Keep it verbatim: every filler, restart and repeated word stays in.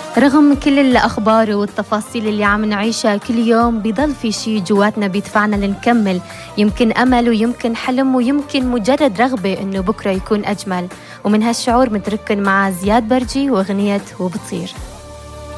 رغم كل الأخبار والتفاصيل اللي عم نعيشها كل يوم، بيضل في شي جواتنا بيدفعنا لنكمل. يمكن أمل ويمكن حلم ويمكن مجرد رغبة إنه بكرة يكون أجمل. ومن هالشعور متركن مع زياد برجي وأغنية وبطير.